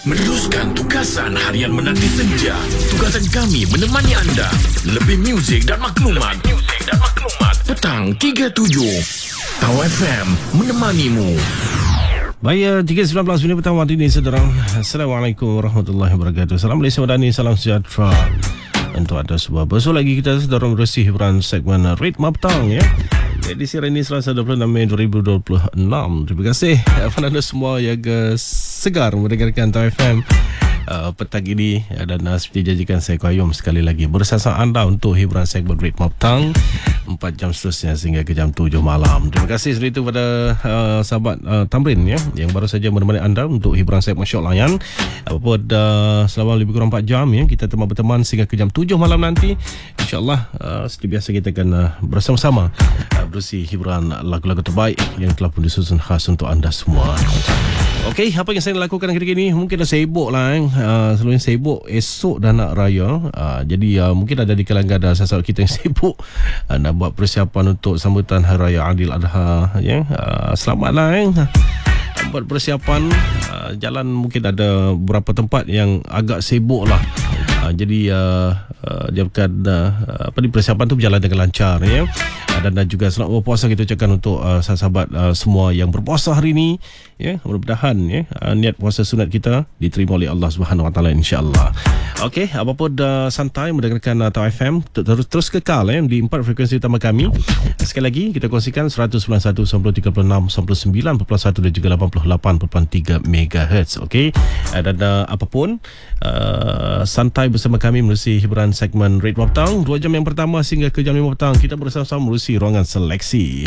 Meneruskan tugasan harian menanti senja. Tugasan kami menemani anda. Lebih muzik dan maklumat. Petang 37 Tau FM menemanimu. Baik, 3.19 minit petang waktu ini, saudara. Assalamualaikum warahmatullahi wabarakatuh. Salam Malaysia Madani, salam sejahtera untuk anda semua. Besok lagi kita sedang bersih hiburan segmen Ritma Petang, ya. Edisi hari ini Selasa 26 Mei 2026. Terima kasih kepada anda semua yang segar mendengarkan Tau FM petang ini, dan seperti janjikan saya Qayyum sekali lagi bersama anda untuk hiburan segmen Ritma Petang 4 jam seterusnya sehingga ke jam 7 malam. Terima kasih sekali itu kepada sahabat Tamrin, ya, yang baru saja menemani anda untuk hiburan segmen Syok Layan. Apapun selama lebih kurang 4 jam, ya, kita teman berteman sehingga ke jam 7 malam nanti. InsyaAllah seperti biasa kita akan bersama-sama bersih hiburan lagu-lagu terbaik yang telah pun disusun khas untuk anda semua. Okey, apa yang saya lakukan hari ini? Mungkin dah sibuk lah, selalunya sibuk. Esok dah nak raya, jadi mungkin ada di kalangan ada sahabat kita yang sibuk nak buat persiapan untuk sambutan Hari Raya Aidil Adha, ya. Selamatlah, buat persiapan. Jalan mungkin ada beberapa tempat yang agak sibuk lah. Jadi dia bukan persiapan tu berjalan dengan lancar, ya. Dan juga selamat berpuasa kita ucapkan untuk sahabat semua yang berpuasa hari ini, ya. Mudah-mudahan, ya, niat puasa sunat kita diterima oleh Allah Subhanahu Wa Taala, insya-Allah. Okey, apapun santai mendengarkan Tau FM, terus kekal, ya, di 4 frekuensi utama kami. Sekali lagi kita kongsikan 191, 136, 99.1 dan juga 88.3 MHz. Okey, dan apapun santai bersama kami menerusi hiburan segmen Ritma Petang 2 jam yang pertama sehingga ke jam 5 petang. Kita bersama-sama menerusi ruangan seleksi.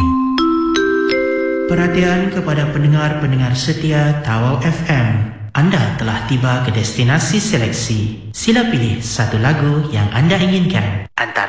Perhatian kepada pendengar-pendengar setia Tawau FM. Anda telah tiba ke destinasi seleksi. Sila pilih satu lagu yang anda inginkan antara